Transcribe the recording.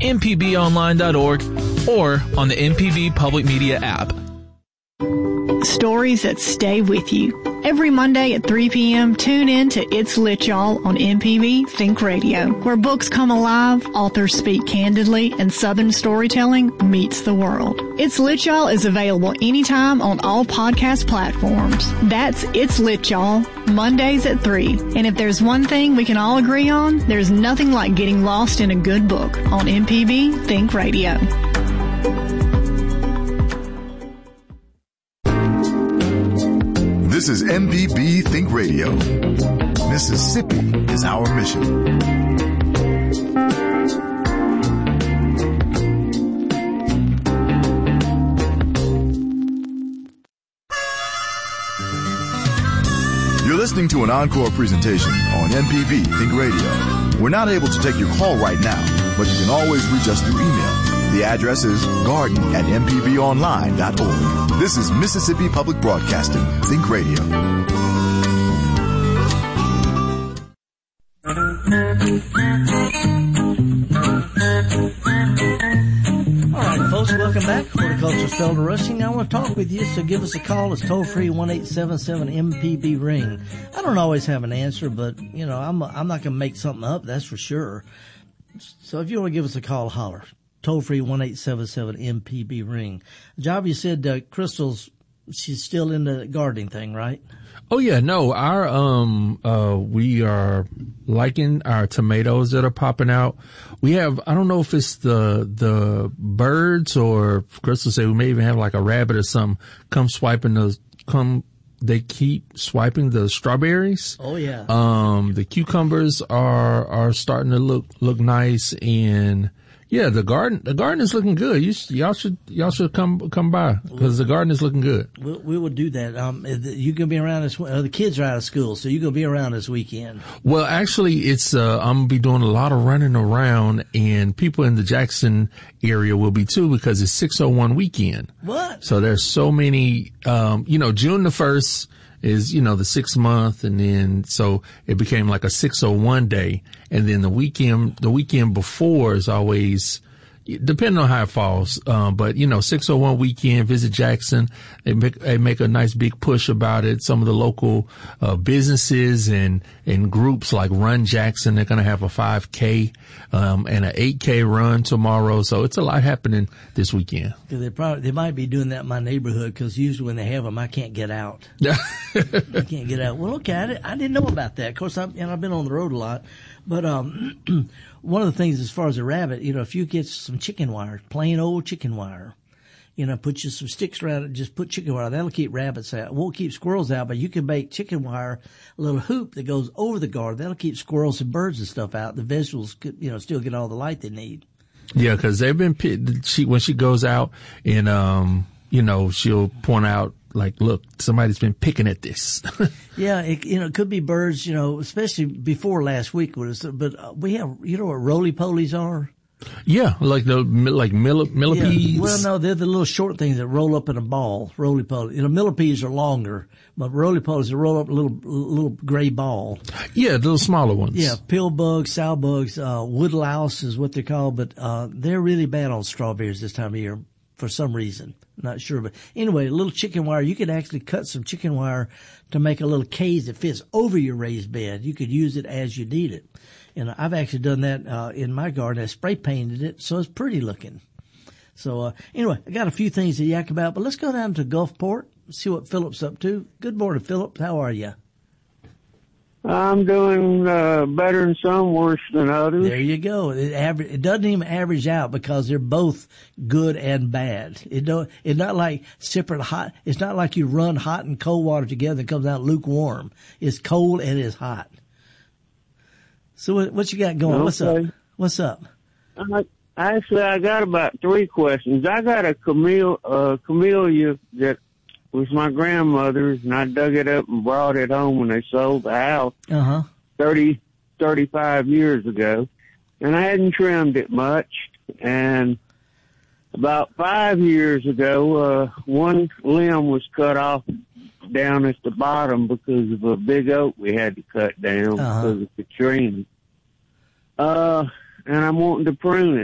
mpbonline.org, or on the MPB Public Media app. Stories that stay with you. Every Monday at 3 p.m., tune in to It's Lit Y'all on MPB Think Radio, where books come alive, authors speak candidly, and Southern storytelling meets the world. It's Lit Y'all is available anytime on all podcast platforms. That's It's Lit Y'all, Mondays at 3. And if there's one thing we can all agree on, there's nothing like getting lost in a good book on MPB Think Radio. This is MPB Think Radio. Mississippi is our mission. You're listening to an encore presentation on MPB Think Radio. We're not able to take your call right now, but you can always reach us through email. The address is garden@mpbonline.org. This is Mississippi Public Broadcasting, Think Radio. All right, folks, welcome back. Horticulture Felder Rushing. I want to talk with you, so give us a call. It's toll-free 1-877-MPB-RING. I don't always have an answer, but, you know, I'm not going to make something up, that's for sure. So if you want to give us a call, holler. Toll-free 1-877-MPB-RING. Javi, you said Crystal's, she's still in the gardening thing, right? Oh yeah, no, we are liking our tomatoes that are popping out. We have, I don't know if it's the birds or Crystal said we may even have like a rabbit or something they keep swiping the strawberries. Oh yeah. The cucumbers are starting to look nice, and yeah, the garden is looking good. Y'all should come by because the garden is looking good. We will do that. You gonna be around this? The kids are out of school, so you gonna be around this weekend? Well, actually, it's I'm gonna be doing a lot of running around, and people in the Jackson area will be too because it's 601 weekend. What? So there's so many. June the 1st is, the 6th month, and then so it became like a 601 day, and then the weekend before is always, depending on how it falls, but 601 weekend, visit Jackson. They make a nice big push about it. Some of the local businesses and groups like Run Jackson, they're going to have a 5K and an 8K run tomorrow. So it's a lot happening this weekend. They might be doing that in my neighborhood because usually when they have them, I can't get out. I can't get out. Well, okay, I didn't know about that. Of course, I've been on the road a lot, but one of the things as far as a rabbit, if you get some chicken wire, plain old chicken wire, put you some sticks around it, just put chicken wire. That'll keep rabbits out. It won't keep squirrels out, but you can make chicken wire a little hoop that goes over the garden. That'll keep squirrels and birds and stuff out. The vegetables could, still get all the light they need. Yeah, because they've been, when she goes out and, she'll point out, like, look, somebody's been picking at this. Yeah, it could be birds, especially before last week. But we have, what roly-polies are? Yeah, like millipedes. Yeah. Well, no, they're the little short things that roll up in a ball, roly-poly. Millipedes are longer, but roly-polies roll up a little gray ball. Yeah, the little smaller ones. Yeah, pill bugs, sow bugs, wood louse is what they're called, but they're really bad on strawberries this time of year for some reason. Not sure, but anyway, a little chicken wire. You could actually cut some chicken wire to make a little cage that fits over your raised bed. You could use it as you need it. And I've actually done that in my garden. I spray painted it, so it's pretty looking. So anyway, I got a few things to yak about, but let's go down to Gulfport, see what Philip's up to. Good morning, Philip. How are you? I'm doing better than some, worse than others. There you go. It doesn't even average out because they're both good and bad. It's not like separate hot. It's not like you run hot and cold water together and it comes out lukewarm. It's cold and it's hot. So what you got going? Okay. What's up? Actually, I got about 3 questions. I got a camellia that was my grandmother's, and I dug it up and brought it home when they sold the house 35 years ago. And I hadn't trimmed it much. And about 5 years ago, one limb was cut off down at the bottom because of a big oak we had to cut down because of Katrina. And I'm wanting to prune it.